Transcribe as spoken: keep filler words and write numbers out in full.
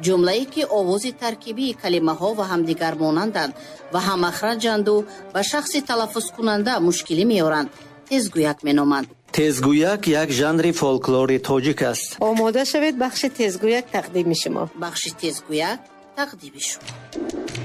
ҷумлае ки овози таркибии калимаҳо ва ҳамдигар монанданд ва ҳаммахраҷанду ба шахси талаффузкунанда мушкилӣ меоранд, тезгӯяк меноманд. тезгӯяк як жанри фолклори тоҷик аст. омода шавед, бахши тезгӯяк тақдими шумо. бахши тезгӯяк тақдими шумо.